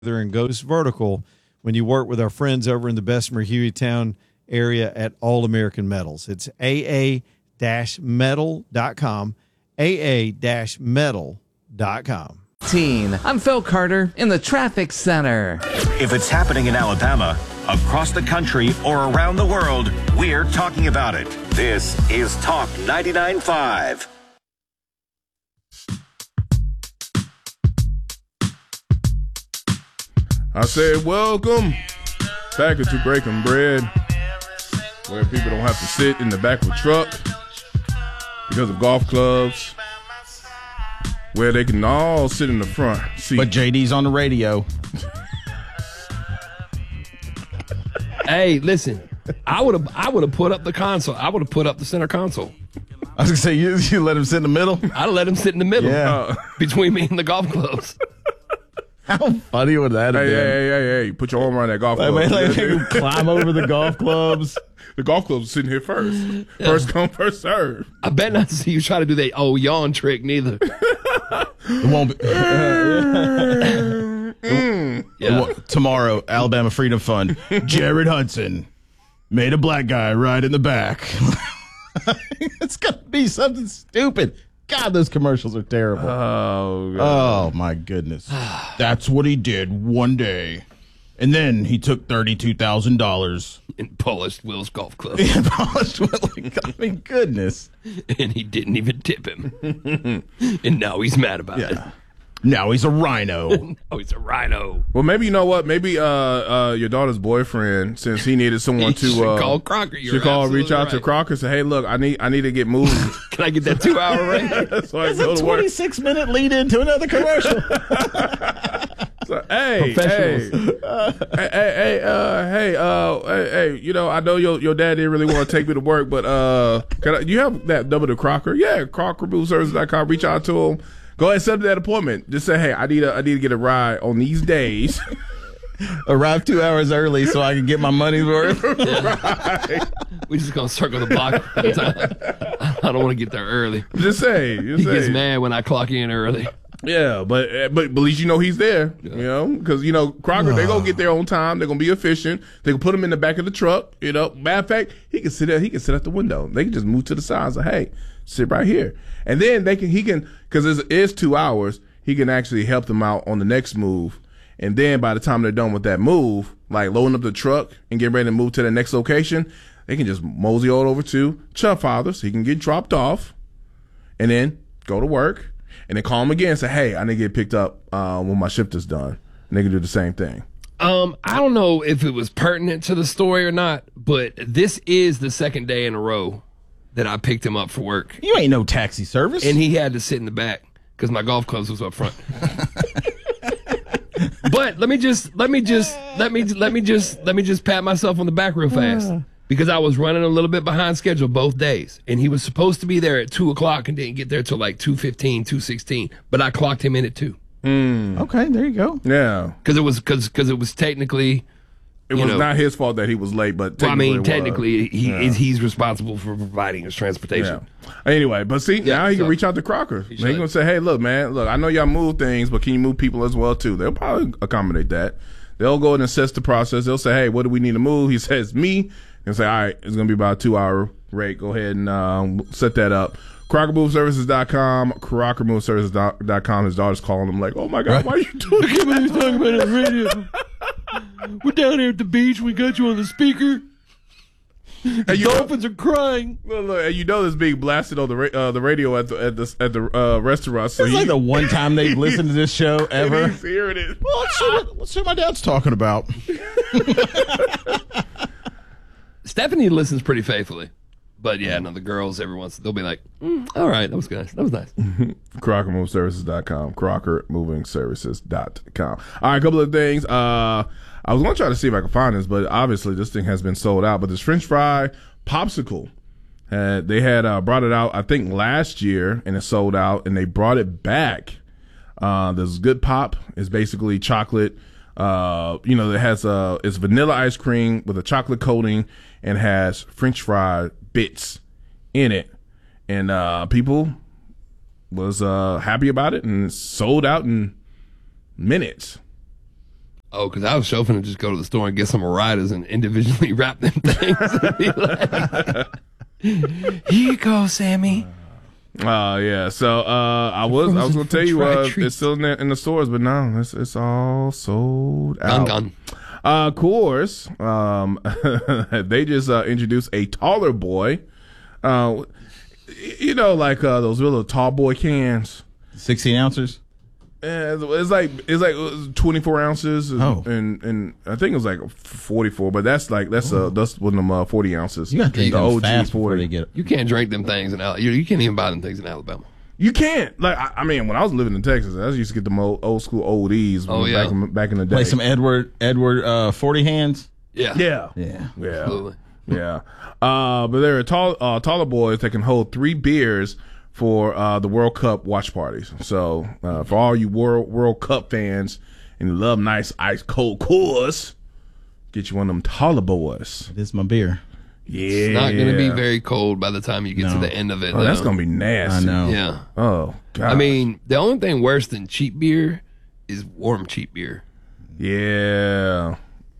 and goes vertical when you work with our friends over in the Bessemer Hueytown area at All American Metals. It's aa-metal.com, aa-metal.com. I'm Phil Carter in the traffic center. If it's happening in Alabama, across the country, or around the world, we're talking about it. This is Talk 99.5. I said, welcome back into Breaking Bread, where people don't have to sit in the back of a truck because of golf clubs, where they can all sit in the front seat. But JD's on the radio. Hey, listen, I would have put up the console. I would have put up the center console. I was going to say, you let him sit in the middle? I'd have let him sit in the middle between me and the golf clubs. How funny would that have been? Hey, put your arm around that golf club. Like climb over the golf clubs. The golf club's sitting here first. First come, first serve. I bet not to see you try to do that yawn trick neither. It won't be. Tomorrow, Alabama Freedom Fund. Jared Hudson made a black guy ride in the back. It's going to be something stupid. God, those commercials are terrible. Oh, God. Oh, my goodness. That's what he did one day. And then he took $32,000. And polished Will's golf club. And polished Will. I mean, goodness. And he didn't even tip him. And now he's mad about it. Now he's a rhino. Oh, he's a rhino. Well, maybe you know what? Maybe your daughter's boyfriend, since he needed someone to call Crocker. Reach out to Crocker, say, "Hey, look, I need to get moved. Can I get that 2-hour rate?" So it's a 26-minute lead into another commercial. So, hey, you know, I know your dad didn't really want to take me to work, but you have that number to Crocker? Yeah, CrockerMoveServices.com. Reach out to him. Go ahead and set up that appointment. Just say, hey, I need to get a ride on these days. Arrive 2 hours early so I can get my money's worth. Right. We're just going to circle the block. I don't want to get there early. Just say. He gets mad when I clock in early. Yeah, but at least you know he's there, you know, because, you know, Crocker, they're going to get there on time. They're going to be efficient. They can put him in the back of the truck, you know. Matter of fact, he can sit at the window. They can just move to the side and say, hey, sit right here. And then he can, because it is 2 hours, he can actually help them out on the next move. And then by the time they're done with that move, like loading up the truck and getting ready to move to the next location, they can just mosey on over to Chubb Fathers. He can get dropped off and then go to work. And then call them again and say, hey, I need to get picked up when my shift is done. And they can do the same thing. I don't know if it was pertinent to the story or not, but this is the second day in a row that I picked him up for work. You ain't no taxi service. And he had to sit in the back because my golf clubs was up front. But let me just pat myself on the back real fast. Because I was running a little bit behind schedule both days. And he was supposed to be there at 2 o'clock and didn't get there till like 2:15, 2:16. But I clocked him in at 2. Okay, there you go. Yeah. Because it was technically... It was not his fault that he was late, but technically he's responsible for providing his transportation. Yeah. Anyway, but see, now he can reach out to Crocker. He's going to say, hey, look, man, I know y'all move things, but can you move people as well, too? They'll probably accommodate that. They'll go and assess the process. They'll say, hey, what do we need to move? He says, me. And say, all right, it's going to be about a 2-hour rate. Go ahead and set that up. CrockerMoveServices.com, CrockerMoveServices.com. His daughter's calling him like, oh, my God, why are you doing I can't believe he's talking about it on the radio. We're down here at the beach. We got you on the speaker. The dolphins are crying. Look, and you know this being blasted on the radio at the restaurant. So it's like the one time they've listened to this show ever. He's hearing it. Well, let's see what my dad's talking about. Stephanie listens pretty faithfully. But yeah, no, the girls, they'll be like, all right, that was nice. That was nice. CrockerMoveServices.com. CrockerMovingServices.com. All right, a couple of things. I was going to try to see if I could find this, but obviously this thing has been sold out. But this French fry popsicle, they had brought it out, I think, last year, and it sold out, and they brought it back. This Good Pop is basically chocolate. It has it's vanilla ice cream with a chocolate coating and has French fry bits in it, and people was happy about it and sold out in minutes. Oh, because I was chauffeuring to just go to the store and get some Maritas and individually wrap them things. And be like, here you go, Sammy. Yeah. So I was gonna tell you it's still in the stores, but no, it's all sold out. Gone. Of course, they just introduced a taller boy. You know, like those little tall boy cans. 16 ounces. It's like 24 ounces, and I think it was like 44. But that's one of them 40 ounces. You got to drink the them OG fast 40. before they get. You can't drink them things in Alabama. You can't even buy them things in Alabama. You can't. Like I mean, when I was living in Texas, I used to get them old school oldies. Back in the day. Play some Edward 40 hands. Yeah. Absolutely. Yeah. But there are taller boys that can hold 3 beers for the World Cup watch parties. So for all you World Cup fans and you love nice ice cold Coors, get you one of them taller boys. This is my beer. Yeah. It's not going to be very cold by the time you get to the end of it. Oh, that's going to be nasty. I know. Yeah. Oh, God. I mean, the only thing worse than cheap beer is warm cheap beer. Yeah.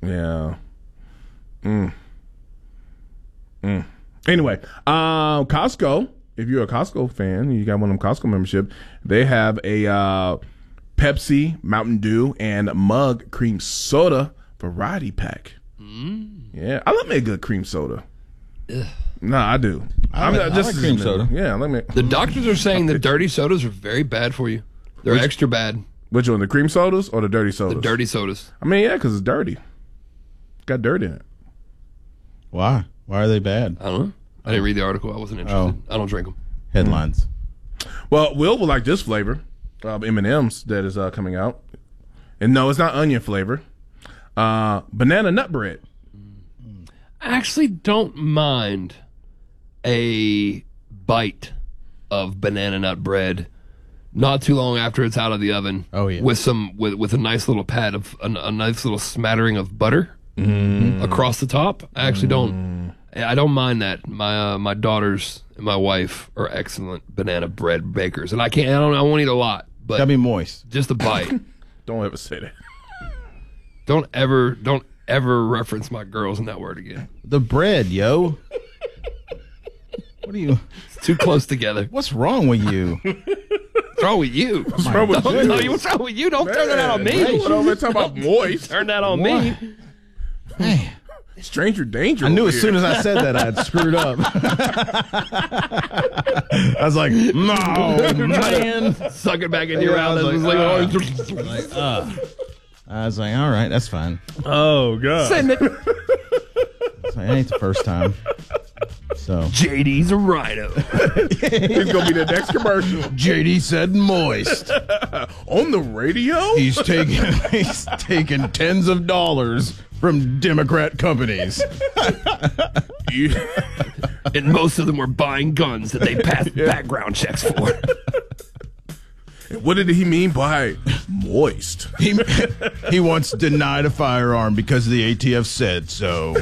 Anyway, Costco, if you're a Costco fan, you got one of them Costco membership, they have a Pepsi, Mountain Dew, and Mug cream soda variety pack. Yeah, I love me a good cream soda. No, I do. I like cream soda. Yeah, let me. The doctors are saying the dirty sodas are very bad for you. They're extra bad. Which one, the cream sodas or the dirty sodas? The dirty sodas. I mean, yeah, because it's dirty. Got dirt in it. Why? Why are they bad? I don't know. I didn't read the article. I wasn't interested. I don't drink them. Headlines. Well, Will will like this flavor of M&M's that is coming out. And no, it's not onion flavor. Banana nut bread. I actually don't mind a bite of banana nut bread not too long after it's out of the oven. Oh, yeah. With a nice little pad of a nice little smattering of butter across the top. I actually don't. I don't mind that. My daughters and my wife are excellent banana bread bakers, and I won't eat a lot, but Gotta be moist. just a bite. Don't ever say that. Don't ever reference my girls in that word again. The bread, yo. What are you? It's too close together. What's wrong with you? What's wrong with you? What's wrong with you? What's wrong with you? Don't turn that on me. Man, what over talking about moist? Turn that on me. Man, Stranger danger. I knew over as here. soon as I said that I'd screwed up. I was like, no, man. Suck it back into your I mouth. was It's I was like, all right, that's fine. Oh God. send it. It's like, it ain't the first time. So JD's a rhino. He's gonna be the next commercial JD said moist. on the radio. He's taking tens of dollars from Democrat companies. And most of them were buying guns that they passed background checks for. What did he mean by moist? He once denied a firearm because the ATF said so.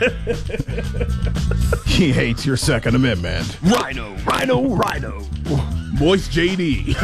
He hates your Second Amendment. Rhino. Moist JD.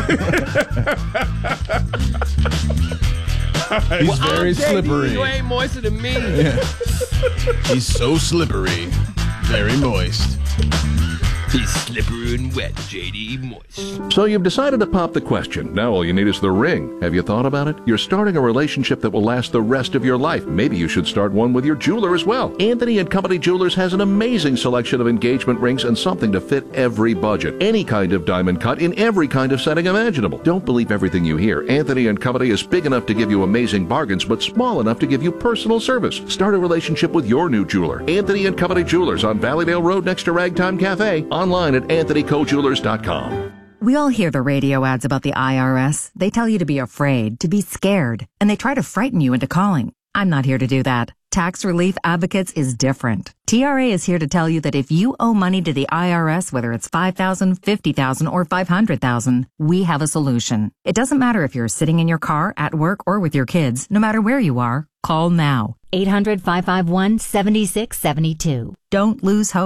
He's very slippery. You ain't moister than me. He's so slippery. Very moist. He's slippery and wet, JD moist. So you've decided to pop the question. Now all you need is the ring. Have you thought about it? You're starting a relationship that will last the rest of your life. Maybe you should start one with your jeweler as well. Anthony & Company Jewelers has an amazing selection of engagement rings and something to fit every budget. Any kind of diamond cut in every kind of setting imaginable. Don't believe everything you hear. Anthony & Company is big enough to give you amazing bargains, but small enough to give you personal service. Start a relationship with your new jeweler. Anthony & Company Jewelers on Valleydale Road next to Ragtime Cafe. Online at anthonycojewelers.com. We all hear the radio ads about the IRS. They tell you to be afraid, to be scared, and they try to frighten you into calling. I'm not here to do that. Tax Relief Advocates is different. TRA is here to tell you that if you owe money to the IRS, whether it's $5,000, $50,000, or $500,000, we have a solution. It doesn't matter if you're sitting in your car, at work, or with your kids. No matter where you are, call now. 800-551-7672. Don't lose hope.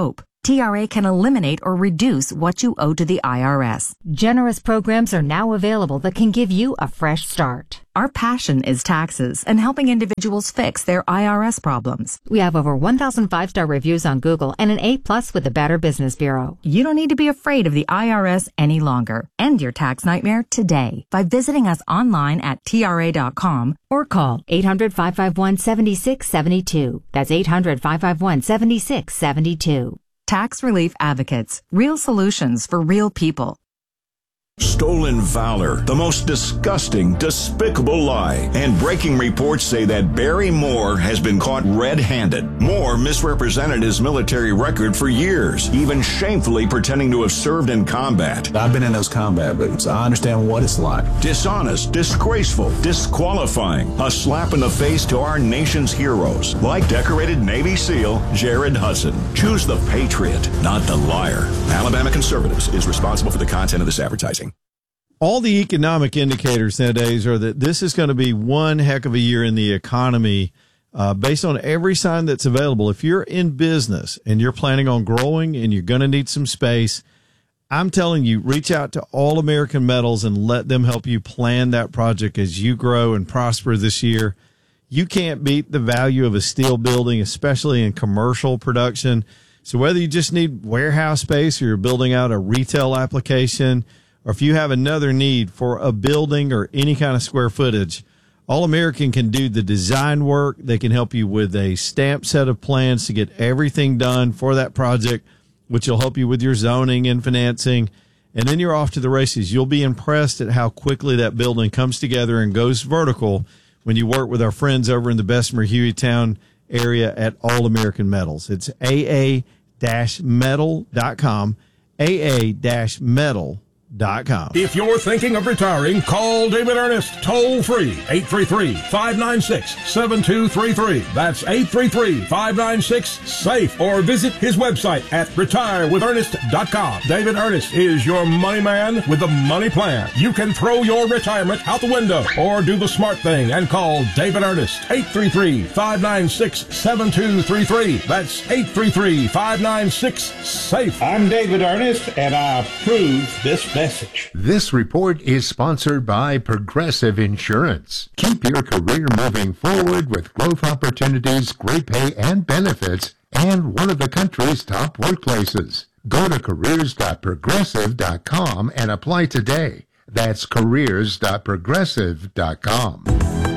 TRA can eliminate or reduce what you owe to the IRS. Generous programs are now available that can give you a fresh start. Our passion is taxes and helping individuals fix their IRS problems. We have over 1,000 5-star reviews on Google and an A+ with the Better Business Bureau. You don't need to be afraid of the IRS any longer. End your tax nightmare today by visiting us online at TRA.com or call 800-551-7672. That's 800-551-7672. Tax Relief Advocates. Real solutions for real people. Stolen valor, the most disgusting, despicable lie. And breaking reports say that Barry Moore has been caught red-handed. Moore misrepresented his military record for years, even shamefully pretending to have served in combat. I've been in those combat boots. I understand what it's like. Dishonest, disgraceful, disqualifying. A slap in the face to our nation's heroes, like decorated Navy SEAL Jared Hudson. Choose the patriot, not the liar. Alabama Conservatives is responsible for the content of this advertising. All the economic indicators nowadays are that this is going to be one heck of a year in the economy based on every sign that's available. If you're in business and you're planning on growing and you're going to need some space, I'm telling you, reach out to All American Metals and let them help you plan that project as you grow and prosper this year. You can't beat the value of a steel building, especially in commercial production. So whether you just need warehouse space or you're building out a retail application, or if you have another need for a building or any kind of square footage, All American can do the design work. They can help you with a stamped set of plans to get everything done for that project, which will help you with your zoning and financing. And then you're off to the races. You'll be impressed at how quickly that building comes together and goes vertical when you work with our friends over in the Bessemer Hueytown area at All American Metals. It's aa-metal.com, aa-metal.com. If you're thinking of retiring, call David Ernest toll free 833-596-7233. That's 833-596-SAFE, or visit his website at retirewithernest.com. David Ernest is your money man with the money plan. You can throw your retirement out the window or do the smart thing and call David Ernest 833-596-7233. That's 833-596-SAFE. I'm David Ernest, and I approve this message. This report is sponsored by Progressive Insurance. Keep your career moving forward with growth opportunities, great pay and benefits, and one of the country's top workplaces. Go to careers.progressive.com and apply today. That's careers.progressive.com.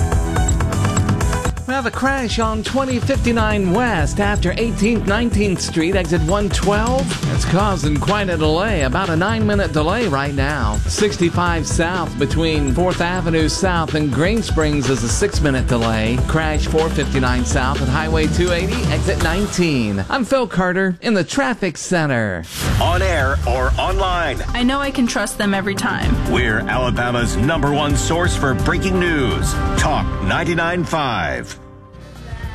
We have a crash on 2059 West after 18th, 19th Street, exit 112. It's causing quite a delay, about a 9-minute delay right now. 65 South between 4th Avenue South and Green Springs is a 6-minute delay. Crash 459 South at Highway 280, exit 19. I'm Phil Carter in the Traffic Center. On air or online, I know I can trust them every time. we're Alabama's #1 source for breaking news. Talk 99.5.